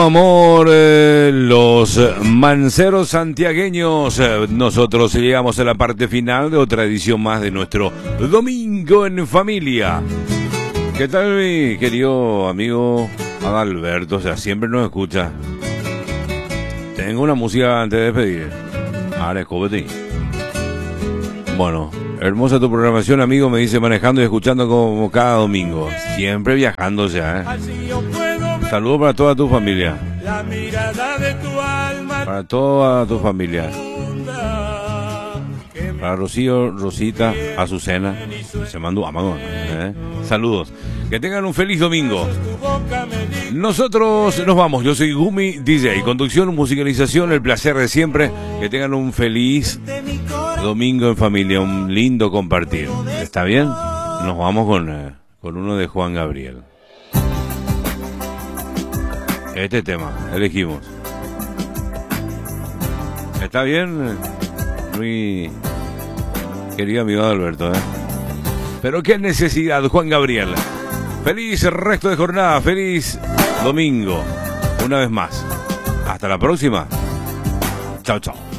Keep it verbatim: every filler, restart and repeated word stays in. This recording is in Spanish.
Amor, eh, los manceros santiagueños. Eh, nosotros llegamos a la parte final de otra edición más de nuestro Domingo en Familia. ¿Qué tal, mi querido amigo Adalberto? O sea, siempre nos escucha. Tengo una música antes de despedir. Ahora, escóbete. Bueno, hermosa tu programación, amigo, me dice, manejando y escuchando como cada domingo. Siempre viajando ya, ¿eh? Saludos para toda tu familia. La mirada de tu alma. Para toda tu familia. Para Rocío, Rosita, Azucena. Se mandó a mano, ¿eh? Saludos. Que tengan un feliz domingo. Nosotros nos vamos. Yo soy Gumi D J. Conducción, musicalización, el placer de siempre. Que tengan un feliz domingo en familia. Un lindo compartir. ¿Está bien? Nos vamos con, eh, con uno de Juan Gabriel. Este tema, elegimos. ¿Está bien? Muy querido amigo Alberto, ¿eh? Pero qué necesidad, Juan Gabriel. Feliz resto de jornada, feliz domingo. Una vez más. Hasta la próxima. Chao, chao.